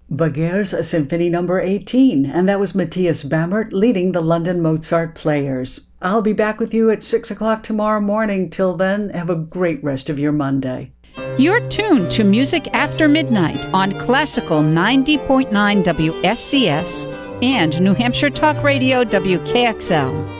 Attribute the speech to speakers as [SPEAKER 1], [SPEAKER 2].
[SPEAKER 1] Baghere's Symphony Number 18, and that was Matthias Bamert leading the London Mozart Players. I'll be back with you at 6 o'clock tomorrow morning. Till then, have a great rest of your Monday.
[SPEAKER 2] You're tuned to Music After Midnight on Classical 90.9 WSCS and New Hampshire Talk Radio WKXL.